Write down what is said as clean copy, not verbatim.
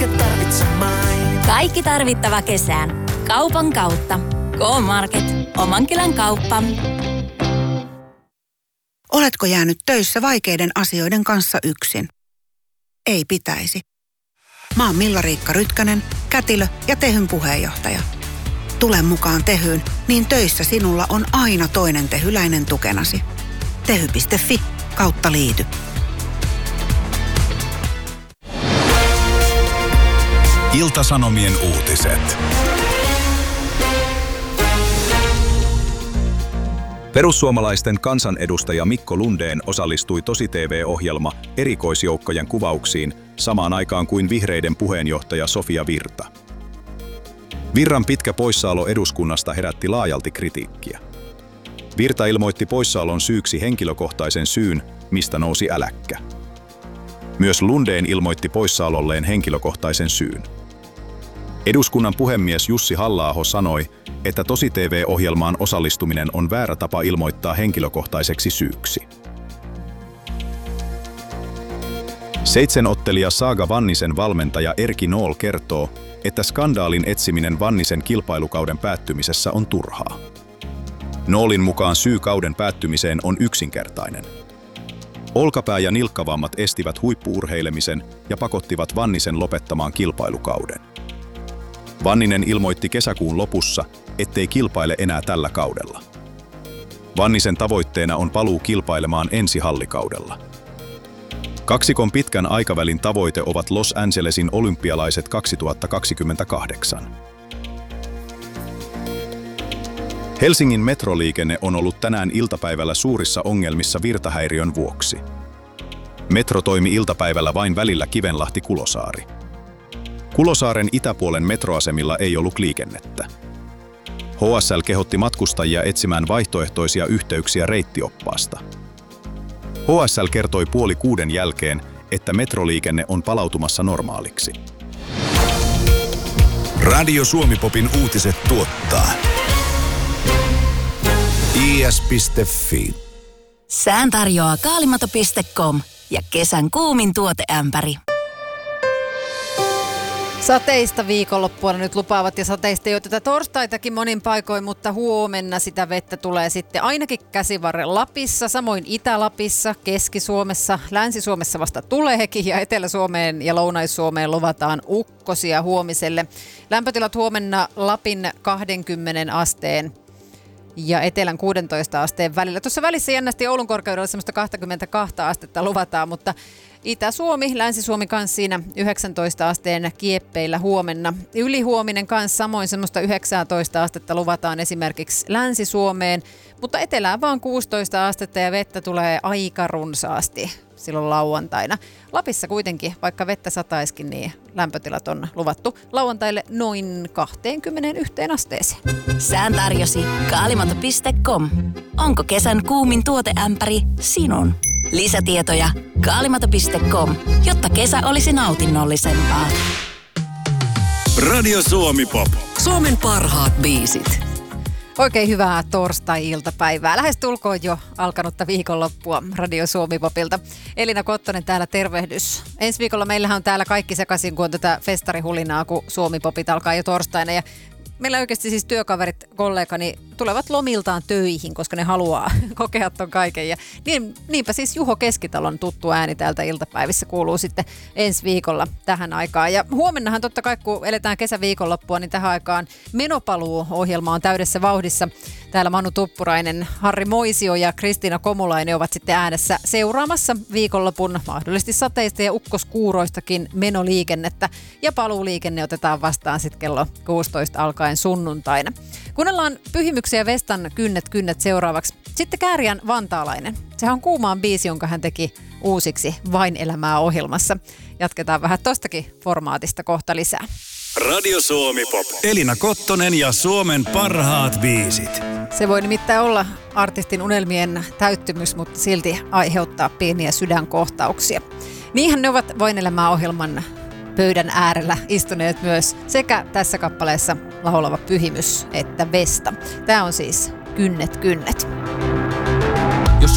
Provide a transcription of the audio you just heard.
kaiken tarvitsemaan. Kaikki tarvittava kesään. Kaupan kautta. K-Market. Oman kylän kauppa. Oletko jäänyt töissä vaikeiden asioiden kanssa yksin? Ei pitäisi. Mä oon Milla-Riikka Rytkönen, kätilö ja Tehyn puheenjohtaja. Tule mukaan Tehyyn, niin töissä sinulla on aina toinen tehyläinen tukenasi. Tehy.fi/liity. Ilta-Sanomien uutiset. Perussuomalaisten kansanedustaja Mikko Lundén osallistui Tosi-TV-ohjelma erikoisjoukkojen kuvauksiin samaan aikaan kuin vihreiden puheenjohtaja Sofia Virta. Virran pitkä poissaolo eduskunnasta herätti laajalti kritiikkiä. Virta ilmoitti poissaolon syyksi henkilökohtaisen syyn, mistä nousi äläkkä. Myös Lundén ilmoitti poissaololleen henkilökohtaisen syyn. Eduskunnan puhemies Jussi Halla-aho sanoi, että Tosi-TV-ohjelmaan osallistuminen on väärä tapa ilmoittaa henkilökohtaiseksi syyksi. 7-ottelija Saga Vannisen valmentaja Erki Nool kertoo, että skandaalin etsiminen Vannisen kilpailukauden päättymisessä on turhaa. Noolin mukaan syy kauden päättymiseen on yksinkertainen. Olkapää- ja nilkkavammat estivät huippu-urheilemisen ja pakottivat Vannisen lopettamaan kilpailukauden. Vanninen ilmoitti kesäkuun lopussa, ettei kilpaile enää tällä kaudella. Vannisen tavoitteena on paluu kilpailemaan ensi hallikaudella. Kaksikon pitkän aikavälin tavoite ovat Los Angelesin olympialaiset 2028. Helsingin metroliikenne on ollut tänään iltapäivällä suurissa ongelmissa virtahäiriön vuoksi. Metro toimi iltapäivällä vain välillä Kivenlahti-Kulosaari. Kulosaaren itäpuolen metroasemilla ei ollut liikennettä. HSL kehotti matkustajia etsimään vaihtoehtoisia yhteyksiä reittioppaasta. HSL kertoi 5:30 jälkeen, että metroliikenne on palautumassa normaaliksi. Radio Suomi-popin uutiset tuottaa is.fi. Sään tarjoaa kaalimato.com ja kesän kuumin tuoteämpäri. Sateista viikonloppua nyt lupaavat ja sateista jo tätä torstaitakin monin paikoin, mutta huomenna sitä vettä tulee sitten ainakin Käsivarren Lapissa, samoin Itä-Lapissa, Keski-Suomessa, Länsi-Suomessa vasta tuleekin ja Etelä-Suomeen ja Lounais-Suomeen luvataan ukkosia huomiselle. Lämpötilat huomenna Lapin 20 asteen ja etelän 16 asteen välillä. Tuossa välissä jännästi Oulun korkeudella semmoista 22 astetta luvataan, mutta Itä-Suomi, Länsi-Suomi kanssa siinä 19 asteen kieppeillä huomenna. Ylihuominen kanssa samoin semmoista 19 astetta luvataan esimerkiksi Länsi-Suomeen, mutta etelään vaan 16 astetta ja vettä tulee aika runsaasti silloin lauantaina. Lapissa kuitenkin, vaikka vettä sataiskin, niin lämpötilat on luvattu lauantaille noin 21 asteeseen. Sään tarjosi kaalimato.com. Onko kesän kuumin tuoteämpäri sinun? Lisätietoja kaalimato.com, jotta kesä olisi nautinnollisempaa. Radio Suomi-pop. Suomen parhaat biisit. Oikein hyvää torstai-iltapäivää. Lähestulkoon jo alkanutta viikonloppua Radio Suomi-popilta. Elina Kottonen täällä, tervehdys. Ensi viikolla meillähän on täällä kaikki sekaisin, kun on tätä festarihulinaa, kun Suomi-popit alkaa jo torstaina. Ja meillä oikeasti siis työkaverit, kollegani tulevat lomiltaan töihin, koska ne haluaa kokea ton kaiken. Ja niinpä siis Juho Keskitalon tuttu ääni täältä iltapäivissä kuuluu sitten ensi viikolla tähän aikaan. Ja huomennahan totta kai, kun eletään kesäviikonloppua, niin tähän aikaan Menopaluu-ohjelma on täydessä vauhdissa. Täällä Manu Tuppurainen, Harri Moisio ja Kristiina Komulainen ovat sitten äänessä seuraamassa viikonlopun mahdollisesti sateista ja ukkoskuuroistakin menoliikennettä. Ja paluuliikenne otetaan vastaan sitten kello 16 alkaen sunnuntaina. Kuunnellaan Pyhimyksen ja Vestan Kynnet seuraavaksi. Sitten Kääriän Vantaalainen. Sehän on Kuumaan biisi, jonka hän teki uusiksi Vain elämää -ohjelmassa. Jatketaan vähän tostakin formaatista kohta lisää. Radio Suomi-pop. Elina Kottonen ja Suomen parhaat biisit. Se voi nimittäin olla artistin unelmien täyttymys, mutta silti aiheuttaa pieniä sydänkohtauksia. Niinhän ne ovat Vain elämää -ohjelman pöydän äärellä istuneet myös sekä tässä kappaleessa laulava Pyhimys että Vesta. Tämä on siis Kynnet.